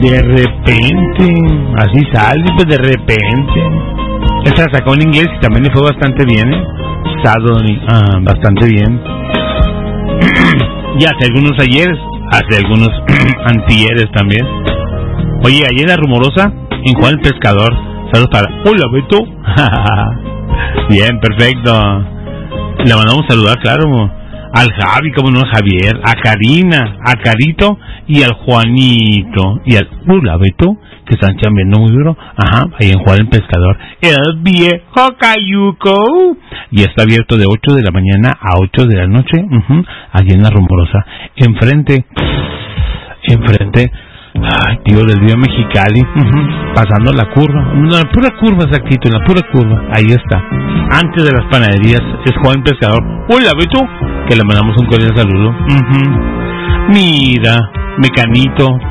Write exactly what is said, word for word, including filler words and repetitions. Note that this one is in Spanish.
De repente, así sale, pues de repente. Esa la sacó en inglés y también le fue bastante bien, ¿eh? Suddenly, ah, bastante bien. Y hace algunos ayeres, hace algunos antieres también. Oye, ayer la rumorosa en Juan el Pescador. Saludos para... Hola, Beto. Bien, perfecto. Le mandamos saludar, claro, al Javi, como no, Javier, a Karina, a Carito y al Juanito. Y al... Hola, Beto, que están chambeando muy duro. Ajá, ahí en Juan el Pescador. El viejo Cayuco. Y está abierto de ocho de la mañana a ocho de la noche. Uh-huh, allí en la rumorosa. Enfrente, enfrente... Ay, tío, del Río Mexicali, uh-huh, pasando la curva, no, la pura curva, exactito, en la pura curva, ahí está, antes de las panaderías, es Juan Pescador. Hola, Beto, que le mandamos un cordial saludo. Uh-huh. Mira, Mecanito,